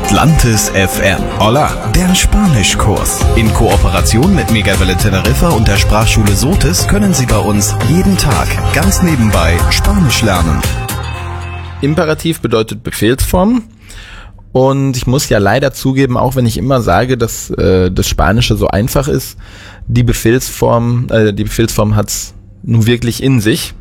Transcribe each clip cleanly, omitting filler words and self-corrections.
Atlantis FM. Hola, der Spanischkurs. In Kooperation mit Megawelle Teneriffa und der Sprachschule Sotis können Sie bei uns jeden Tag ganz nebenbei Spanisch lernen. Imperativ bedeutet Befehlsform. Und ich muss ja leider zugeben, auch wenn ich immer sage, dass das Spanische so einfach ist, die Befehlsform hat es nun wirklich in sich.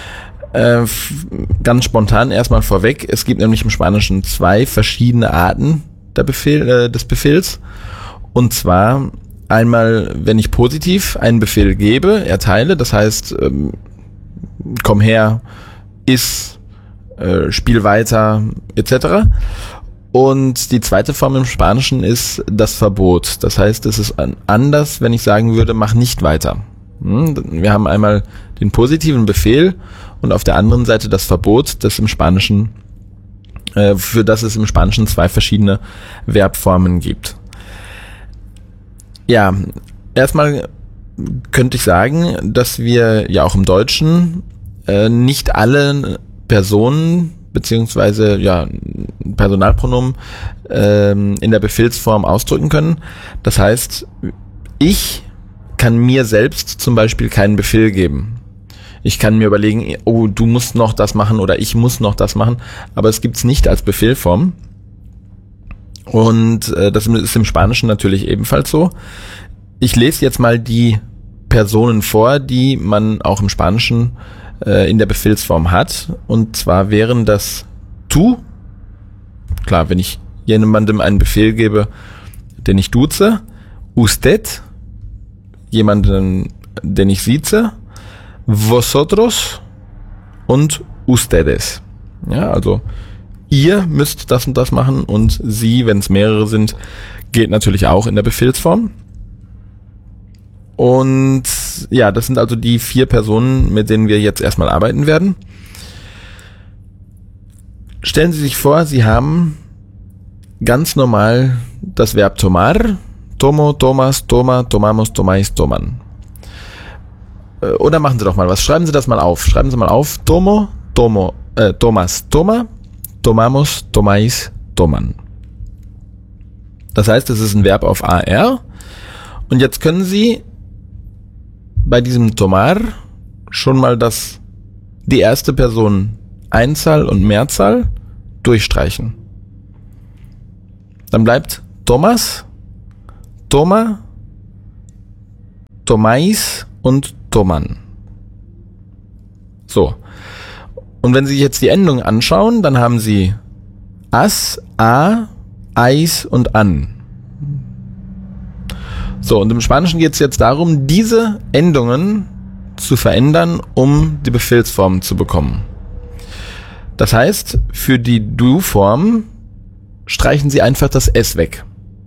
Ganz spontan erstmal vorweg, es gibt nämlich im Spanischen 2 verschiedene Arten des Befehls. Und zwar einmal, wenn ich positiv einen Befehl gebe, erteile, das heißt, komm her, iss, spiel weiter, etc. Und die zweite Form im Spanischen ist das Verbot. Das heißt, es ist anders, wenn ich sagen würde, mach nicht weiter. Wir haben einmal den positiven Befehl und auf der anderen Seite das Verbot, das im Spanischen, für das es im Spanischen 2 verschiedene Verbformen gibt. Ja, erstmal könnte ich sagen, dass wir ja auch im Deutschen nicht alle Personen beziehungsweise Personalpronomen in der Befehlsform ausdrücken können. Das heißt, ich kann mir selbst zum Beispiel keinen Befehl geben. Ich kann mir überlegen, oh, du musst noch das machen oder ich muss noch das machen, aber es gibt's nicht als Befehlform. Und das ist im Spanischen natürlich ebenfalls so. Ich lese jetzt mal die Personen vor, die man auch im Spanischen in der Befehlsform hat. Und zwar wären das tú. Klar, wenn ich jemandem einen Befehl gebe, den ich duze. Usted, jemanden, den ich sieze. Vosotros und ustedes. Ja, also ihr müsst das und das machen und sie, wenn es mehrere sind, geht natürlich auch in der Befehlsform. Und ja, das sind also die 4 Personen, mit denen wir jetzt erstmal arbeiten werden. Stellen Sie sich vor, Sie haben ganz normal das Verb tomar, tomo, tomas, toma, tomamos, tomais, toman. Oder machen Sie doch mal was. Schreiben Sie das mal auf. Schreiben Sie mal auf. Tomo, tomo, tomas, toma, tomamos, tomais, toman. Das heißt, es ist ein Verb auf AR. Und jetzt können Sie bei diesem tomar schon mal die erste Person Einzahl und Mehrzahl durchstreichen. Dann bleibt Tomas, Toma, Tomais und Toman. So. Und wenn Sie sich jetzt die Endungen anschauen, dann haben Sie as, a, ais und an. So, und im Spanischen geht es jetzt darum, diese Endungen zu verändern, um die Befehlsform zu bekommen. Das heißt, für die Du-Form streichen Sie einfach das S weg.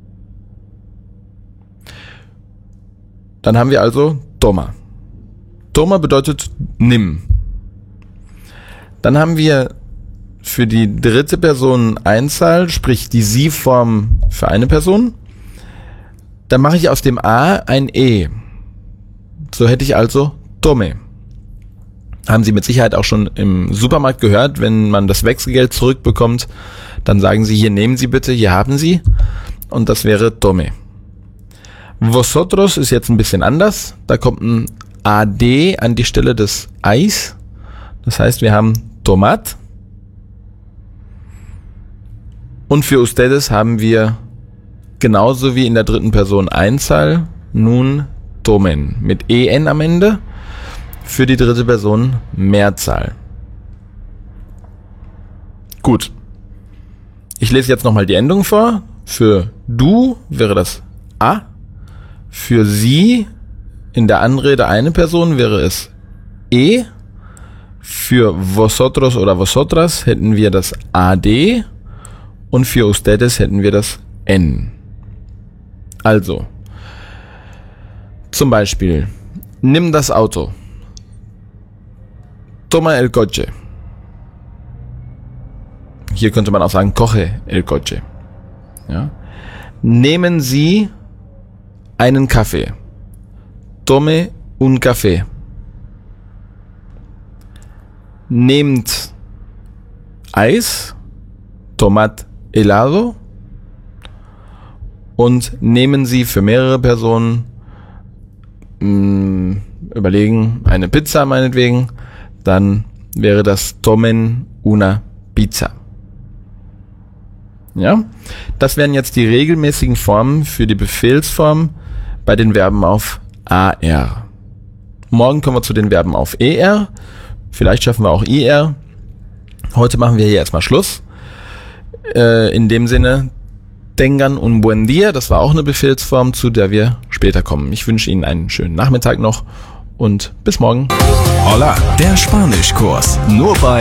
Dann haben wir also Toma. Toma bedeutet nimm. Dann haben wir für die dritte Person Einzahl, sprich die Sie-Form für eine Person. Dann mache ich aus dem A ein E. So hätte ich also tome. Haben Sie mit Sicherheit auch schon im Supermarkt gehört, wenn man das Wechselgeld zurückbekommt, dann sagen Sie, hier nehmen Sie bitte, hier haben Sie. Und das wäre tome. Vosotros ist jetzt ein bisschen anders. Da kommt ein AD an die Stelle des Eis. Das heißt, wir haben tomat. Und für ustedes haben wir genauso wie in der dritten Person Einzahl nun tomen mit en am Ende. Für die dritte Person Mehrzahl. Gut. Ich lese jetzt nochmal die Endung vor. Für du wäre das a. Für sie in der Anrede eine Person wäre es e. Für vosotros oder vosotras hätten wir das ad. Und für ustedes hätten wir das n. Also, zum Beispiel, nimm das Auto. Toma el coche. Hier könnte man auch sagen, coge el coche. Ja. Nehmen Sie einen Kaffee. Tome un café. Nehmt Eis. Tomad helado. und nehmen Sie für mehrere Personen, überlegen, eine Pizza meinetwegen, dann wäre das tomen una pizza. Ja, das wären jetzt die regelmäßigen Formen für die Befehlsform bei den Verben auf AR. Morgen kommen wir zu den Verben auf ER. Vielleicht schaffen wir auch IR. Heute machen wir hier erstmal Schluss. In dem Sinne, tengan un buen día. Das war auch eine Befehlsform, zu der wir später kommen. Ich wünsche Ihnen einen schönen Nachmittag noch und bis morgen. Hola, der Spanischkurs. Nur bei